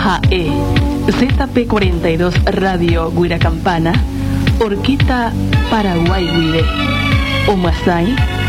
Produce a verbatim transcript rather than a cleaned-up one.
Jae, Z P cuarenta y dos Radio Guiracampana, Orquita Paraguay Guire, Omasai,